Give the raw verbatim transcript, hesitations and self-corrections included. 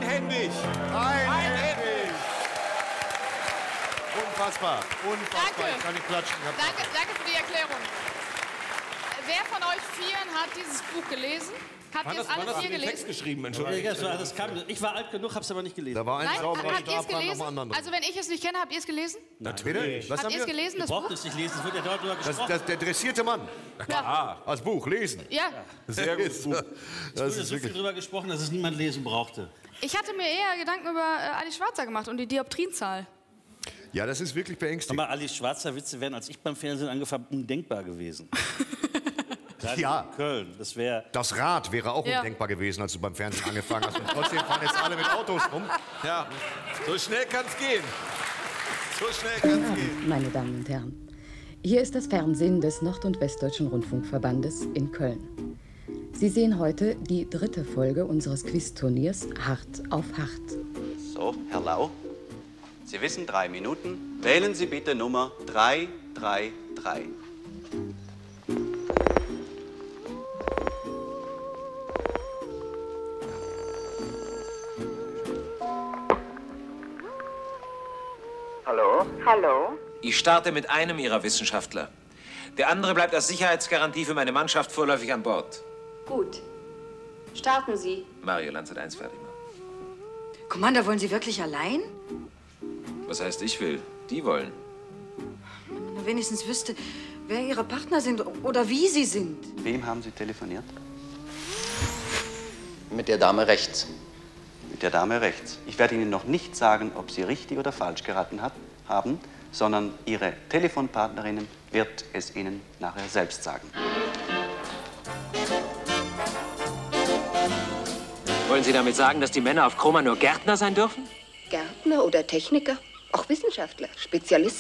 Einhändig. Einhändig. Unfassbar. Unfassbar. Danke. Ich kann nicht klatschen. Ich hab Danke, danke für die Erklärung. Wer von euch Vieren hat dieses Buch gelesen? Habt ihr es alle vier gelesen? Text geschrieben, Entschuldigung. Ja, das war, das kam, ich war alt genug, hab's aber nicht gelesen. Da war ein Nein, sauberer habt ihr es Strafplan gelesen? nochmal anderen. Also wenn ich es nicht kenne, habt ihr es gelesen? Natürlich. Was Habt haben ihr es wir? gelesen, Ihr das braucht Buch? es nicht lesen, es wird ja dort drüber Das, gesprochen. das, der dressierte Mann. Ja. Als Buch, lesen. Ja. Sehr gutes Buch. es Das wurde ist so viel wirklich... drüber gesprochen, dass es niemand lesen brauchte. Ich hatte mir eher Gedanken über äh, Ali Schwarzer gemacht und die Dioptrienzahl. Ja, das ist wirklich beängstigend. Aber Alice Schwarzer Witze wären, als ich beim Fernsehen angefangen habe, undenkbar gewesen. Gerade Ja. in Köln, das wäre... Das Rad wäre auch Ja. undenkbar gewesen, als du beim Fernsehen angefangen hast. Und trotzdem fahren jetzt alle mit Autos rum. Ja, so schnell kann es gehen. So schnell kann es gehen. Meine Damen und Herren, hier ist das Fernsehen des Nord- und Westdeutschen Rundfunkverbandes in Köln. Sie sehen heute die dritte Folge unseres Quizturniers Hart auf Hart. So, Herr Lau, Sie wissen drei Minuten. Wählen Sie bitte Nummer drei drei drei. Hallo? Hallo? Ich starte mit einem Ihrer Wissenschaftler. Der andere bleibt als Sicherheitsgarantie für meine Mannschaft vorläufig an Bord. Gut. Starten Sie. Mario, Landsat eins fertig machen. Commander, wollen Sie wirklich allein? Was heißt, ich will? Die wollen. Wenn man nur wenigstens wüsste, wer Ihre Partner sind oder wie sie sind. Wem haben Sie telefoniert? Mit der Dame rechts. Mit der Dame rechts. Ich werde Ihnen noch nicht sagen, ob Sie richtig oder falsch geraten hat, haben, sondern Ihre Telefonpartnerin wird es Ihnen nachher selbst sagen. Wollen Sie damit sagen, dass die Männer auf Chroma nur Gärtner sein dürfen? Gärtner oder Techniker, auch Wissenschaftler, Spezialisten.